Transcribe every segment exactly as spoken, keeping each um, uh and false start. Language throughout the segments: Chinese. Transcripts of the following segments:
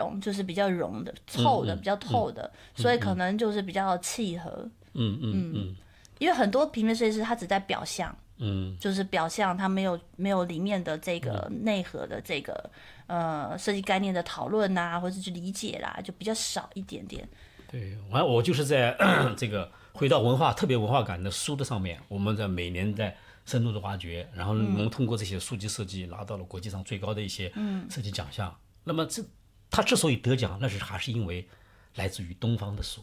种就是比较融的、透的、嗯、比较透的、嗯，所以可能就是比较契合。 嗯嗯嗯， 因为很多平面设计师他只在表象， 嗯， 就是表象，他没有没有里面的这个内核的这个、嗯、呃设计概念的讨论啊，或者是理解啦，就比较少一点点。 对，完我就是在这个回到文化特别文化感的书的上面，我们在每年在深度的挖掘，然后我们通过这些书籍设计拿到了国际上最高的一些设计奖项。嗯、那么这他之所以得奖，那是还是因为来自于东方的书。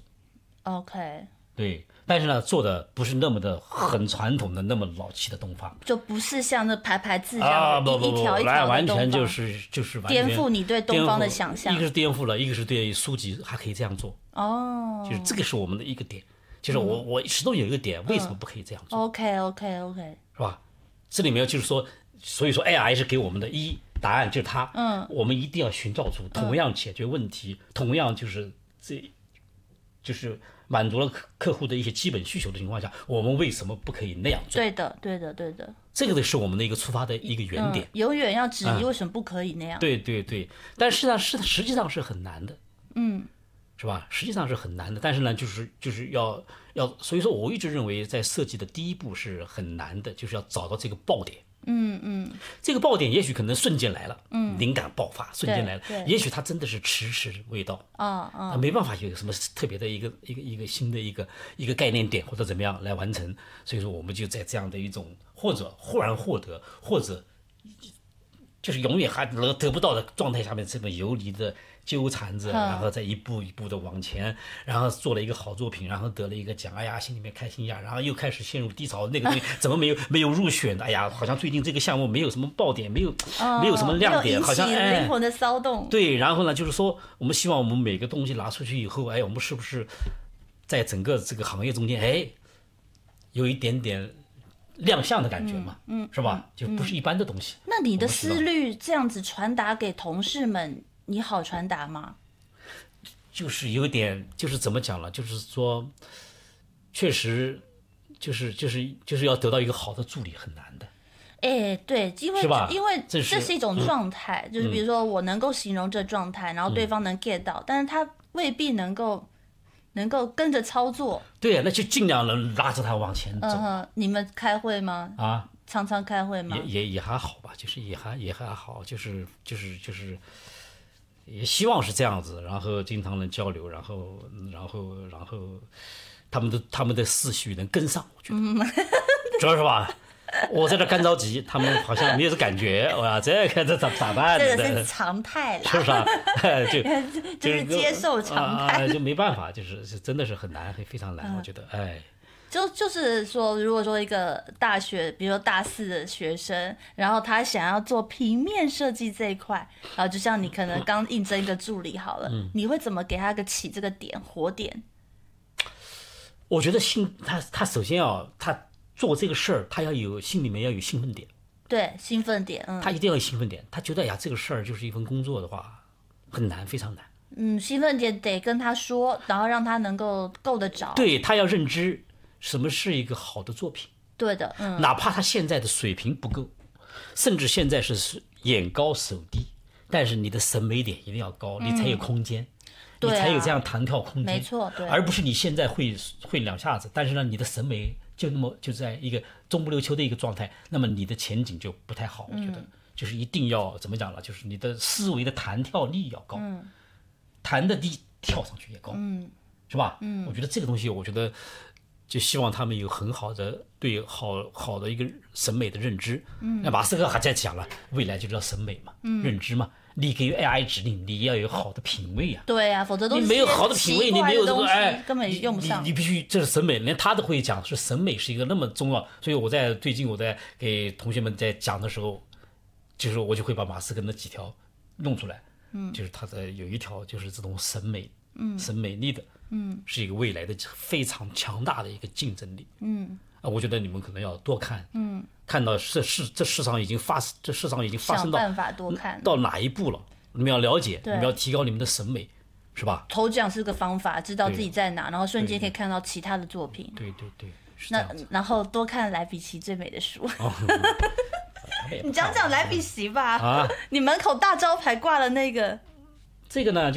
OK。 对，但是呢，做的不是那么的很传统的那么老气的东方， 就不是像那排排字这样、 啊、不不不一条一条的完全就是就是完全颠覆你对东方的想象。 一个是颠覆了，一个是对书籍还可以这样做。 哦， 就是这个是我们的一个点，就是我、嗯、我始终有一个点，为什么不可以这样做、 嗯、？OK OK OK， 是吧？这里面就是说，所以说 A I 是给我们的一答案就是它， 嗯， 我们一定要寻找出同样解决问题，嗯、同样就是这，就是满足了客户的一些基本需求的情况下，我们为什么不可以那样做？ 对的，对的，对的。 这个是我们的一个出发的一个原点。 嗯、永远要质疑为什么不可以那样。 嗯、对对对，但是呢，是实际上是很难的。 嗯。 是吧？实际上是很难的，但是呢，就是就是要要，所以说我一直认为，在设计的第一步是很难的，就是要找到这个爆点。 嗯嗯， 这个爆点也许可能瞬间来了，嗯，灵感爆发瞬间来了，也许它真的是迟迟未到， 啊啊， 它没办法有什么特别的一个一个一个新的一个一个概念点或者怎么样来完成，所以说我们就在这样的一种或者忽然获得，或者就是永远还得得不到的状态下面，这么游离的纠缠着，然后再一步一步的往前，然后做了一个好作品，然后得了一个奖，哎呀，心里面开心呀，然后又开始陷入低潮，那个东西怎么没有没有入选的？哎呀，好像最近这个项目没有什么爆点，没有、哦、没有什么亮点，好像哎， 灵魂的骚动。 对，然后呢，就是说，我们希望我们每个东西拿出去以后，哎，我们是不是在整个这个行业中间，哎，有一点点亮相的感觉嘛，嗯，嗯是吧？就不是一般的东西。 嗯、那你的思虑这样子传达给同事们，你好传达吗？ 就是有点，就是怎么讲了？就是说，确实，就是就是就是要得到一个好的助理很难的。 哎，对，因为因为这是一种状态、嗯，就是比如说我能够形容这状态、嗯，然后对方能 get 到，嗯、但是他未必能够能够跟着操作。 对呀，那就尽量能拉着他往前走。 嗯，你们开会吗？ 啊， 常常开会吗？ 也也也还好吧，就是也还也还好，就是就是就是。也希望是这样子，然后经常能交流，然后然后然后他们的他们的思绪能跟上，我觉得，嗯、主要是吧，我在这干着急，他们好像没有这感觉，哇，这个这咋咋办？ 这个是常态啦， 是不是啊？就就是接受常态， 啊、就没办法，就是真的是很难，非常难，嗯、我觉得，哎。 就就是说，如果说一个大学，比如说大四的学生，然后他想要做平面设计这一块，啊，就像你可能刚应征一个助理好了，嗯、你会怎么给他个起这个点火点？ 我觉得兴他他首先要他做这个事儿，他要有心里面要有兴奋点。 对，兴奋点，嗯， 他一定要有兴奋点。他觉得呀，这个事儿就是一份工作的话，很难，非常难。 嗯，兴奋点得跟他说，然后让他能够够得着。 对，他要认知。什么是一个好的作品？ 对的，嗯， 哪怕他现在的水平不够，甚至现在是眼高手低，但是你的审美点一定要高，嗯、你才有空间， 对啊、 你才有这样弹跳空间， 没错，对， 而不是你现在会会两下子，但是呢，你的审美就那么就在一个中不溜秋的一个状态，那么你的前景就不太好。我觉得、嗯、就是一定要怎么讲了，就是你的思维的弹跳力要高，嗯、弹的低，跳上去也高，嗯、是吧？嗯，我觉得这个东西，我觉得。就希望他们有很好的对好好的一个审美的认知。嗯，那马斯克还在讲了，未来就叫审美嘛，嗯、认知嘛。你给 A I 指令，你要有好的品味啊。 对啊，否则都是你没有好的品味，你没有这个哎， 根本用不上。 你你必须这是审美，连他都会讲，是审美是一个那么重要。所以我在最近我在给同学们在讲的时候，就是我就会把马斯克那几条弄出来。嗯，就是他的有一条就是这种审美，嗯，审美力的。嗯，是一个未来的非常强大的一个竞争力。嗯，啊，我觉得你们可能要多看。嗯，看到这世这世上已经发这世上已经发生到想办法多看到哪一步了，你们要了解，你们要提高你们的审美，是吧？ 头奖是个方法，知道自己在哪，然后瞬间可以看到其他的作品。 对对对， 那然后多看莱比锡最美的书。哦你讲讲莱比锡吧。啊，你门口大招牌挂了那个， 这个呢？